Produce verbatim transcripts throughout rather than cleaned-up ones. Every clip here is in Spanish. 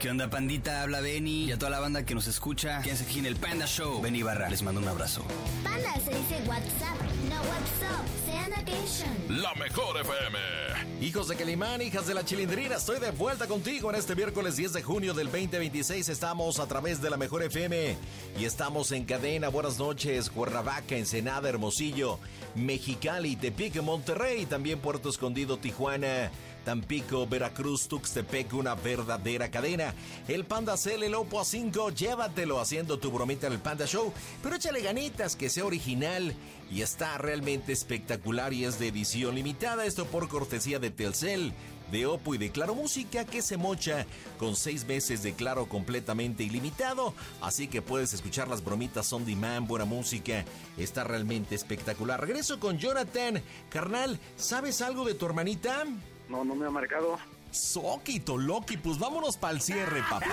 ¿Qué onda, pandita? Habla Benny y a toda la banda que nos escucha. Quédense aquí en el Panda Show. Benny Barra, les mando un abrazo. Panda se dice WhatsApp, no WhatsApp. Sean occasion. La mejor F M. Hijos de Calimán, hijas de la Chilindrina, estoy de vuelta contigo en este miércoles diez de junio del veinte veintiséis. Estamos a través de la mejor F M y estamos en cadena. Buenas noches, Cuernavaca, Ensenada, Hermosillo, Mexicali, Tepic, Monterrey, también Puerto Escondido, Tijuana, Tampico, Veracruz, Tuxtepec, una verdadera cadena. El Panda Cel, el Oppo A cinco, llévatelo haciendo tu bromita en el Panda Show, pero échale ganitas, que sea original y está realmente espectacular y es de edición limitada. Esto por cortesía de Telcel, de Oppo y de Claro Música, que se mocha con seis meses de Claro completamente ilimitado. Así que puedes escuchar las bromitas on demand, buena música, está realmente espectacular. Regreso con Jonathan. Carnal, ¿sabes algo de tu hermanita? No, no me ha marcado. Soquito, Loki, pues vámonos para el cierre, papá.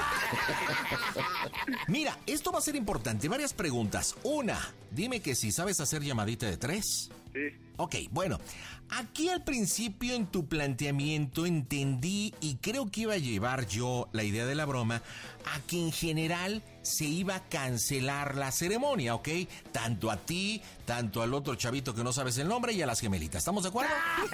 Mira, esto va a ser importante. Varias preguntas. Una, dime que si sabes hacer llamadita de tres. Sí. Ok, bueno, aquí al principio en tu planteamiento entendí y creo que iba a llevar yo la idea de la broma a que en general se iba a cancelar la ceremonia, ¿ok? Tanto a ti, tanto al otro chavito que no sabes el nombre y a las gemelitas, ¿estamos de acuerdo?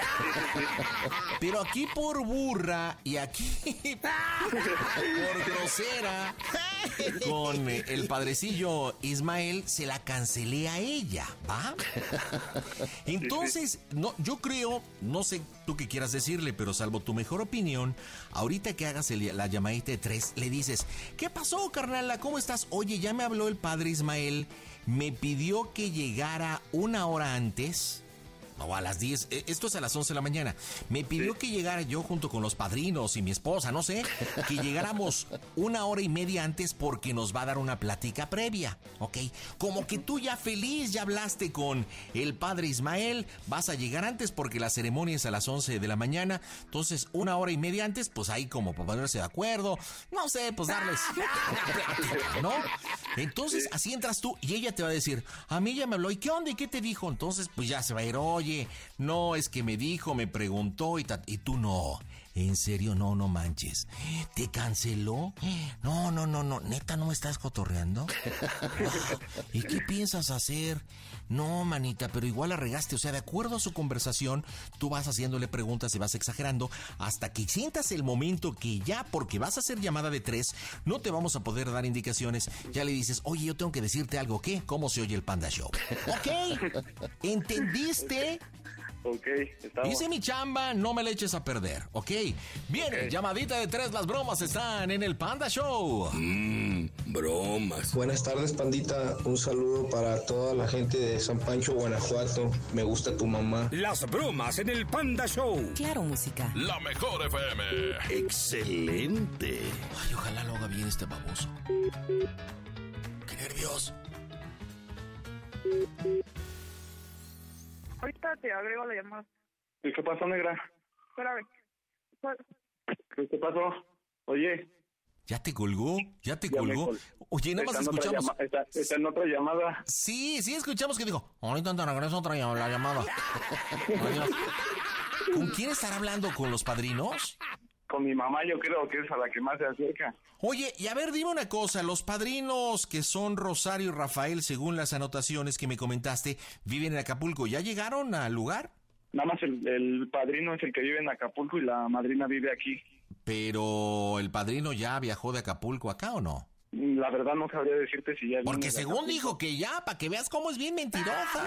Pero aquí por burra y aquí por grosera con el padrecillo Ismael se la cancelé a ella, ¿va? Entonces, no, yo creo, no sé tú qué quieras decirle, pero salvo tu mejor opinión, ahorita que hagas el, la llamadita de tres, le dices, ¿qué pasó, carnala? ¿Cómo estás? Oye, ya me habló el padre Ismael, me pidió que llegara una hora antes. No, a las diez, esto es a las once de la mañana. Me pidió sí. que llegara yo junto con los padrinos y mi esposa, no sé, que llegáramos una hora y media antes porque nos va a dar una plática previa, ¿ok? Como que tú ya feliz, ya hablaste con el padre Ismael, vas a llegar antes porque la ceremonia es a las once de la mañana, entonces una hora y media antes, pues ahí como para ponerse de acuerdo, no sé, pues darles plática, ¿no? Entonces sí. así entras tú y ella te va a decir, a mí ya me habló, ¿y qué onda? ¿Y qué te dijo? Entonces pues ya se va a ir, oye, no, es que me dijo, me preguntó y, ta- y tú no. En serio, no, no manches. ¿Te canceló? No, no, no, no. ¿Neta no me estás cotorreando? ¿Y qué piensas hacer? No, manita, pero igual la regaste. O sea, de acuerdo a su conversación, tú vas haciéndole preguntas y vas exagerando hasta que sientas el momento que ya, porque vas a hacer llamada de tres, no te vamos a poder dar indicaciones. Ya le dices, oye, yo tengo que decirte algo. ¿Qué? ¿Cómo se oye el Panda Show? ¿Ok? ¿Entendiste? Ok, estamos. Hice mi chamba, no me le eches a perder, ¿ok? Viene, okay. Llamadita de tres, las bromas están en el Panda Show. Mmm, bromas. Buenas tardes, pandita. Un saludo para toda la gente de San Pancho, Guanajuato. Me gusta tu mamá. Las bromas en el Panda Show. Claro, música. La mejor F M. Excelente. Ay, ojalá lo haga bien este baboso. Qué nervios. Ahorita te agrego la llamada. ¿Y qué pasó, negra? Espérame. ¿Qué te pasó? Oye. ¿Ya te colgó? ¿Ya te ya colgó? Col... Oye, nada más escuchamos. Llama... Está, está en otra llamada. Sí, sí, escuchamos que dijo, ahorita te regreso otra llamada, la llamada. ¿Con quién estará hablando? ¿Con los padrinos? Con mi mamá, yo creo que es a la que más se acerca. Oye, y a ver, dime una cosa, los padrinos que son Rosario y Rafael, según las anotaciones que me comentaste, viven en Acapulco, ¿ya llegaron al lugar? Nada más el, el padrino es el que vive en Acapulco y la madrina vive aquí. Pero, ¿el padrino ya viajó de Acapulco acá o no? La verdad no sabría decirte si ya... Porque según dijo que ya, para que veas cómo es bien mentirosa.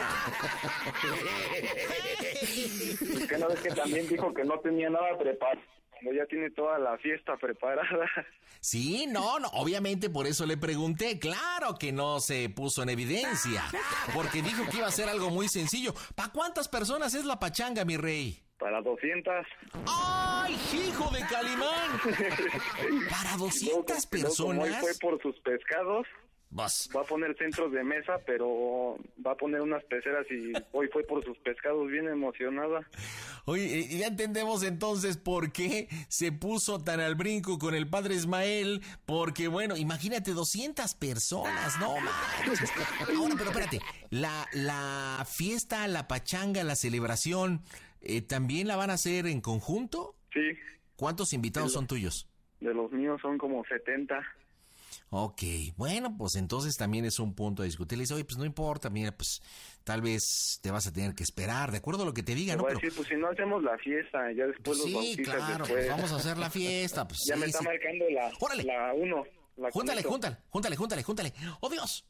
Es que no ves que también dijo que no tenía nada preparado. Ya tiene toda la fiesta preparada. Sí, no, no, obviamente por eso le pregunté. Claro que no se puso en evidencia, porque dijo que iba a ser algo muy sencillo. ¿Para cuántas personas es la pachanga, mi rey? Para doscientas. ¡Ay, hijo de Calimán! ¿Para doscientas personas? Como hoy fue por sus pescados, Vas. va a poner centros de mesa, pero va a poner unas peceras y hoy fue por sus pescados, bien emocionada. Oye, ya entendemos entonces por qué se puso tan al brinco con el padre Ismael, porque bueno, imagínate, doscientas personas, no manches. Ahora, pero espérate, la, la fiesta, la pachanga, la celebración, eh, ¿también la van a hacer en conjunto? Sí. ¿Cuántos invitados sí. son tuyos? de los míos son como setenta. Ok, bueno, pues entonces también es un punto a discutir. Le dice, oye, pues no importa, mira, pues tal vez te vas a tener que esperar, de acuerdo a lo que te diga, Te ¿no? voy a Pero, decir, pues si no hacemos la fiesta, ya después los sí, bautizas claro, después. pues vamos a hacer la fiesta, pues Ya sí, me está sí. marcando la, Órale. la uno. La Júntale, conecto. júntale, júntale, júntale, júntale. ¡Oh, Dios!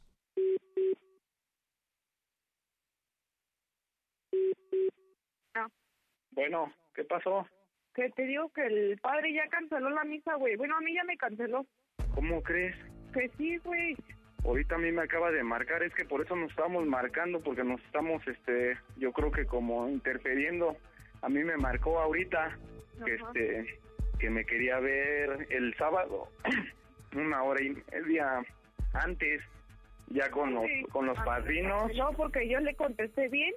Bueno, ¿qué pasó? Que te digo que el padre ya canceló la misa, güey. Bueno, a mí ya me canceló. ¿Cómo crees? Que sí, güey. Ahorita a mí me acaba de marcar, es que por eso nos estamos marcando, porque nos estamos, este, yo creo que como interfiriendo. A mí me marcó ahorita, que Ajá. este, que me quería ver el sábado, una hora y media antes, ya con los, Sí. con los padrinos. No, porque yo le contesté bien.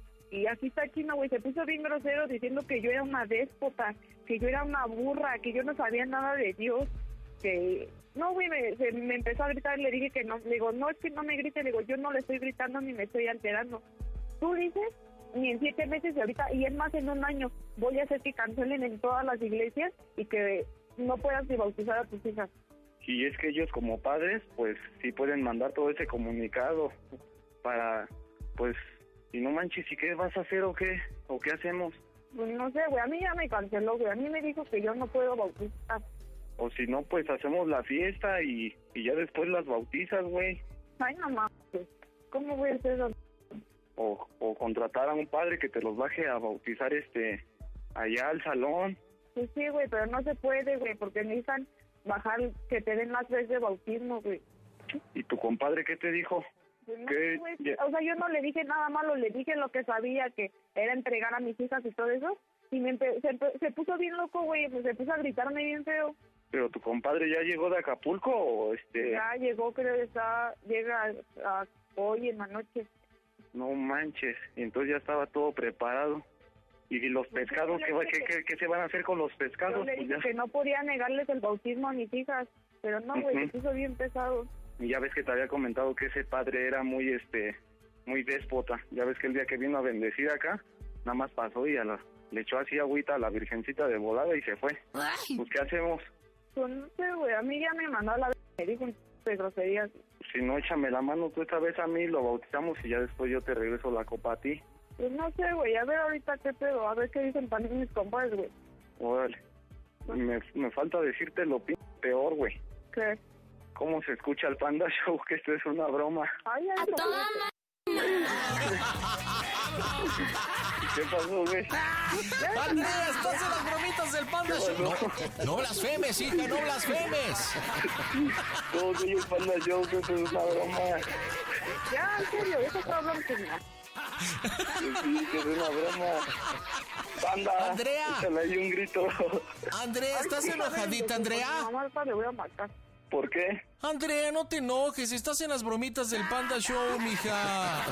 Y así está chino, güey. Se puso bien grosero diciendo que yo era una déspota, que yo era una burra, que yo no sabía nada de Dios. Que no, güey, me, se, me empezó a gritar y le dije que no. Le digo, no, es que no me grite. Le digo, yo no le estoy gritando ni me estoy alterando. Tú dices, ni en siete meses y ahorita, y es más, en un año, voy a hacer que cancelen en todas las iglesias y que no puedas ni bautizar a tus hijas. Y es que ellos como padres, pues sí pueden mandar todo ese comunicado para, pues, y no manches, ¿y qué vas a hacer o qué? ¿O qué hacemos? Pues no sé, güey, a mí ya me canceló, güey. A mí me dijo que yo no puedo bautizar. O si no, pues hacemos la fiesta y, y ya después las bautizas, güey. Ay, no mames. ¿Cómo voy a hacer eso? O, o contratar a un padre que te los baje a bautizar este allá al salón. Pues sí, güey, pero no se puede, güey, porque necesitan bajar, que te den las veces de bautismo, güey. ¿Y tu compadre qué te dijo? Pues no, ¿Qué? güey, Ya- o sea, yo no le dije nada malo, le dije lo que sabía, que era entregar a mis hijas y todo eso. Y me empe- se, empe- se puso bien loco, güey, pues se puso a gritarme bien feo. ¿Pero tu compadre ya llegó de Acapulco o este...? Ya llegó, creo que está, llega a- a hoy en la noche. No manches, y entonces ya estaba todo preparado. ¿Y los Pues pescados? yo ¿Qué, le va- dije qué, que- qué- qué se van a hacer con los Yo pescados? le Pues dije ya, que no podía negarles el bautismo a mis hijas, pero no, güey, se Ujú. puso bien pesado. y ya ves que te había comentado que ese padre era muy, este, muy déspota. Ya ves que el día que vino a bendecir acá, nada más pasó y a la, le echó así agüita a la virgencita de volada y se fue. Pues, ¿qué hacemos? Pues no sé, güey, a mí ya me mandó a la... me dijo un de groserías. Si no, échame la mano tú esta vez a mí, lo bautizamos y ya después yo te regreso la copa a ti. Pues no sé, güey, a ver ahorita qué pedo, a ver qué dicen también mis compadres, güey. Órale. Me, me falta decirte lo pi- peor, güey. ¿Qué? ¿Cómo se escucha el Panda Show? Que esto es una broma. Ay, ay, no, ¿Qué pasó, güey? ¡Andrea, estás en las bromitas del Panda Show! No, no blasfemes, hija, no blasfemes. No, soy el Panda Show, que esto es una broma. ya, en serio, eso está hablando con mi Sí, que es una broma. Panda, Andrea. échale ahí un grito. Andrea, ¿estás enojadita, Andrea? Mamá, ahorita le voy a matar. ¿Por qué? Andrea, no te enojes, estás en las bromitas del Panda Show, mija.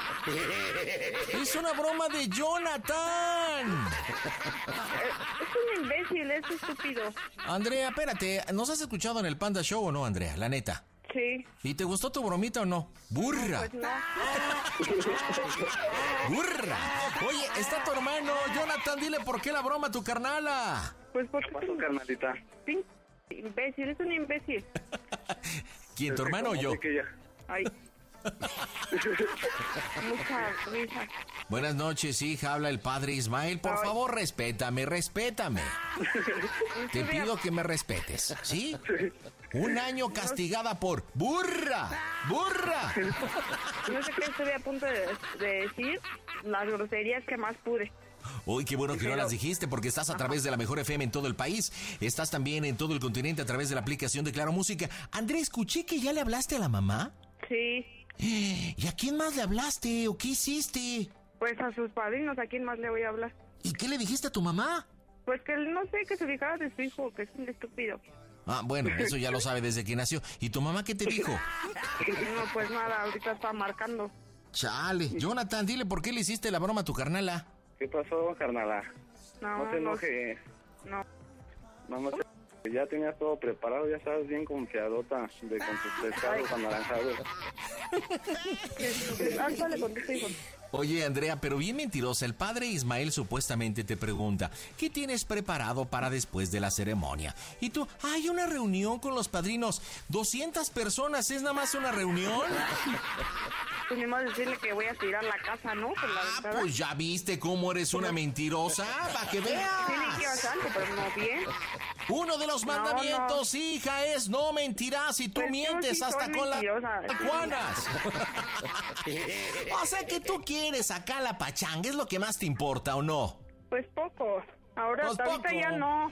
Es una broma de Jonathan. Es un imbécil, es estúpido. Andrea, espérate, ¿nos has escuchado en el Panda Show o no, Andrea? La neta. Sí, ¿Y te gustó tu bromita o no? ¡Burra! pues no. ¡Burra! Oye, está tu hermano, Jonathan, dile por qué la broma a tu carnala. Pues porque ¿Qué pasó, carnalita? pin- imbécil, es un imbécil. ¿Quién, tu hermano o yo? Así que ya. Ay. Mucha risa. Buenas noches, hija, habla el padre Ismael. Por Ay. favor, respétame, respétame. Te pido que me respetes, ¿sí? Un año castigada por burra, burra. No sé qué estoy a punto de, de decir, las groserías que más pude. Uy, qué bueno que no las dijiste porque estás a través de la Mejor F M en todo el país. Estás también en todo el continente a través de la aplicación de Claro Música. André, escuché que ya le hablaste a la mamá. Sí, ¿Y a quién más le hablaste o qué hiciste? pues a sus padrinos, ¿a quién más le voy a hablar? ¿Y qué le dijiste a tu mamá? Pues que no sé, que se fijara de su hijo, que es un estúpido. Ah, bueno, eso ya lo sabe desde que nació. ¿Y tu mamá qué te dijo? No, pues nada, ahorita está marcando. Chale, Jonathan, dile por qué le hiciste la broma a tu carnala. ¿Qué pasó, carnala? No, No te enojes. No, No, no te... Ya tenías todo preparado, ya estabas bien confiadota de con tus pescados anaranjados. Ahorita le contesto, hijo. Oye, Andrea, pero bien mentirosa. El padre Ismael supuestamente te pregunta, ¿qué tienes preparado para después de la ceremonia? Y tú, hay una reunión con los padrinos. ¿doscientas personas? ¿Es nada más una reunión? Pues ni más decirle que voy a tirar la casa, ¿no? Por la Ah, ventana. pues ya viste cómo eres una mentirosa, para que veas. Sí, ni que bastante, pero no bien. Uno de los No, mandamientos, hija, es no mentirás y tú Pues yo mientes sí hasta soy con las mentirosa. marihuanas. O sea que tú quieres acá la pachanga, ¿es lo que más te importa o no? Pues poco. Ahora, Pues ahorita poco. ya no.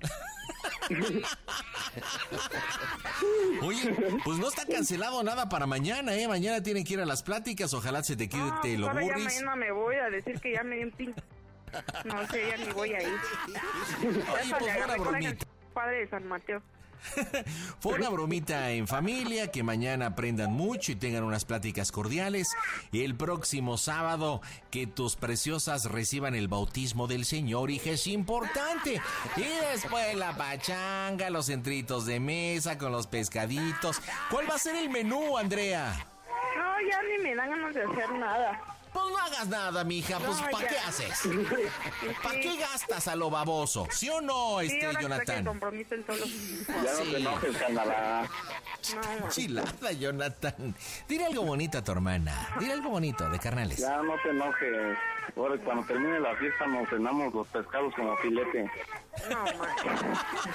Oye, pues no está cancelado nada para mañana, ¿eh? Mañana tienen que ir a las pláticas, ojalá se te quite No, pues lo ahora ya burris. mañana me voy a decir que ya me dio un pin. No sé, ya ni voy a ir. Oye, Ya pues le fue una agarré coraje al bromita. Padre de San Mateo. Fue una bromita en familia, que mañana aprendan mucho y tengan unas pláticas cordiales. Y el próximo sábado, que tus preciosas reciban el bautismo del Señor, hija, es importante. Y después la pachanga, los centritos de mesa con los pescaditos. ¿Cuál va a ser el menú, Andrea? No, ya ni me dan ganas de hacer nada. Pues no hagas nada, mija, pues No, ¿para ya. qué haces? Sí. ¿Para qué gastas a lo baboso? ¿Sí o no, Sí, este ahora que saque el Jonathan? compromiso el solo. Ya no Sí. te enojes, carnala. No, Chilada, Jonathan. Dile algo bonito a tu hermana. Dile algo bonito de carnales. Ya no te enojes. Ahora, cuando termine la fiesta, nos cenamos los pescados como filete. no, man.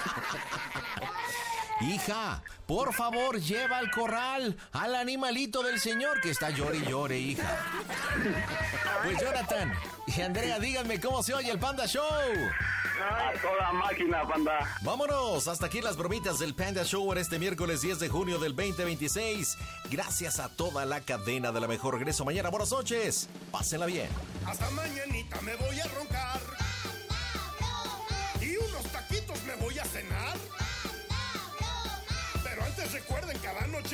Hija, por favor, lleva al corral al animalito del Señor que está llore y llore, hija. Pues Jonathan y Andrea, díganme cómo se oye el Panda Show. A toda máquina, panda. Vámonos, hasta aquí las bromitas del Panda Show en este miércoles diez de junio del veinte veintiséis. Gracias a toda la cadena de La Mejor. Regreso mañana, buenas noches. Pásenla bien. Hasta mañanita me voy a roncar. Y unos taquitos me voy a cenar. Pero antes recuerden, cada noche